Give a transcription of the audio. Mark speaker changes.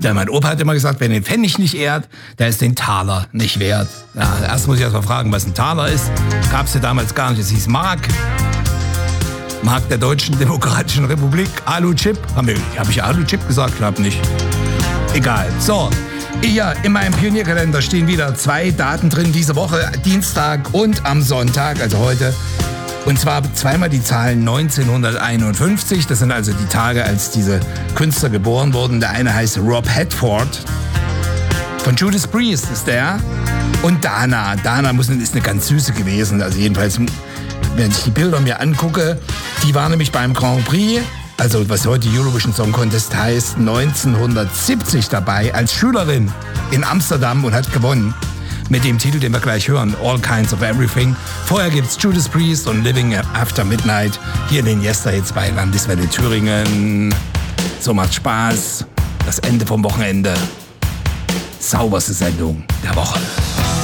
Speaker 1: mein Opa hat immer gesagt, wer den Pfennig nicht ehrt, der ist den Taler nicht wert. Ja, erst muss ich erst mal fragen, was ein Taler ist. Gab es ja damals gar nicht. Es hieß Mark. Mark der Deutschen Demokratischen Republik. Alu-Chip. Hab ich Alu-Chip gesagt? Glaub nicht. Egal. So. Hier in meinem Pionierkalender stehen wieder 2 Daten drin diese Woche, Dienstag und am Sonntag, also heute. Und zwar zweimal die Zahlen 1951. Das sind also die Tage, als diese Künstler geboren wurden. Der eine heißt Rob Halford. Von Judas Priest ist der. Und Dana. Dana ist eine ganz süße gewesen. Also jedenfalls, wenn ich die Bilder mir angucke, die war nämlich beim Grand Prix, also was heute Eurovision Song Contest heißt, 1970 dabei als Schülerin in Amsterdam und hat gewonnen. Mit dem Titel, den wir gleich hören, All Kinds of Everything. Vorher gibt's Judas Priest und Living After Midnight hier in den Yesterhits bei Landeswelle Thüringen. So macht Spaß. Das Ende vom Wochenende. Sauberste Sendung der Woche.